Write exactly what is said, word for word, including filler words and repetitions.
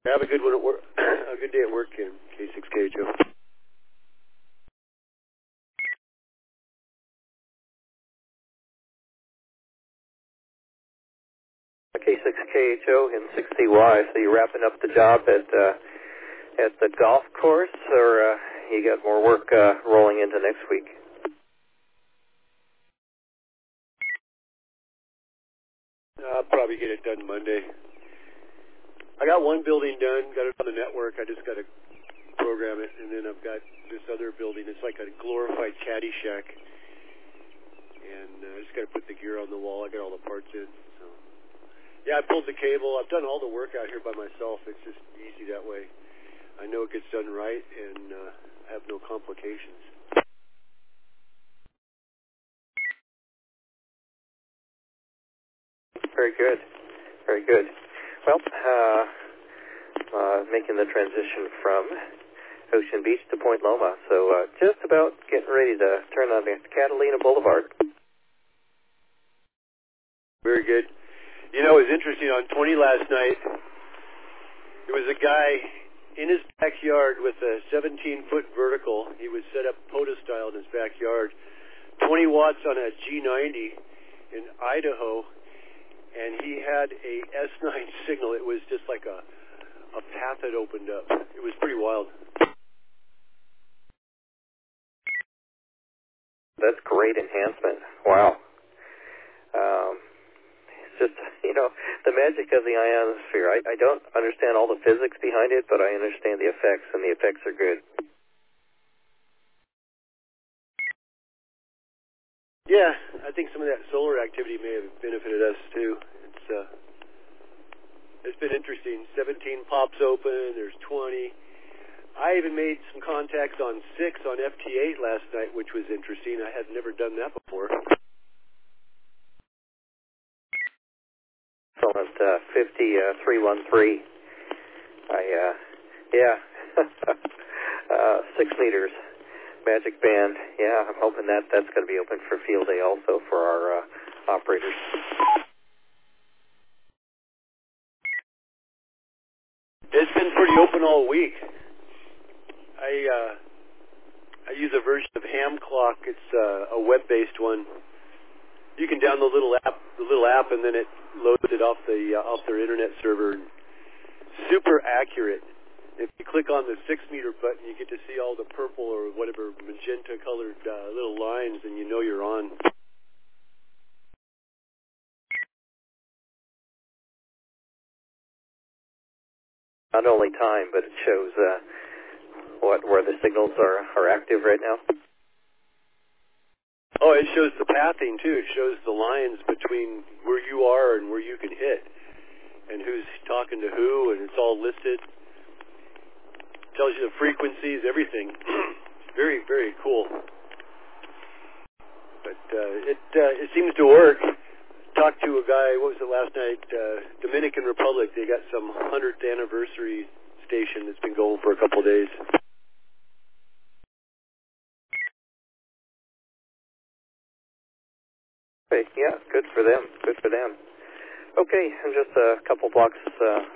Have a good one at work. A good day at work in K six K H O. K six K H O in sixty Y. So you wrapping up the job at uh, at the golf course, or uh, you got more work uh, rolling into next week? I'll probably get it done Monday. I got one building done, got it on the network. I just got to program it, and then I've got this other building. It's like a glorified caddy shack, and uh, I just got to put the gear on the wall. I got all the parts in. So yeah, I pulled the cable. I've done all the work out here by myself. It's just easy that way. I know it gets done right, and uh, I have no complications. Very good. Very good. Well, uh, uh, making the transition from Ocean Beach to Point Loma, so uh, just about getting ready to turn on the Catalina Boulevard. Very good. You know, it was interesting. On twenty last night, there was a guy in his backyard with a seventeen-foot vertical. He was set up POTA style in his backyard, twenty watts on a G ninety in Idaho, and he had a S nine signal. It was just like a, a path that opened up. It was pretty wild. That's great enhancement. Wow. Um, it's just, you know, the magic of the ionosphere. I, I don't understand all the physics behind it, but I understand the effects, and the effects are good. Yeah, I think some of that solar activity may have benefited us too. It's uh, it's been interesting. seventeen pops open. There's twenty. I even made some contacts on six on F T eight last night, which was interesting. I had never done that before. Excellent. Uh, fifty three one three. I uh, yeah, uh, six meters. Magic band. Yeah, I'm hoping that that's going to be open for field day also for our uh, operators. It's been pretty open all week. I uh, I use a version of Ham Clock. It's uh, a web-based one. You can download the little app, the little app, and then it loads it off the uh, off their internet server. Super accurate. If you click on the six-meter button, you get to see all the purple or whatever magenta-colored uh, little lines, and you know you're on. Not only time, but it shows uh, what where the signals are, are active right now. Oh, it shows the pathing, too. It shows the lines between where you are and where you can hit, and who's talking to who, and it's all listed. Tells you the frequencies, everything. Very, very cool. But uh, it uh, it seems to work. Talked to a guy, what was it last night? Uh, Dominican Republic. They got some hundredth anniversary station that's been going for a couple of days. Okay, yeah, good for them. Good for them. Okay, and just a couple blocks uh,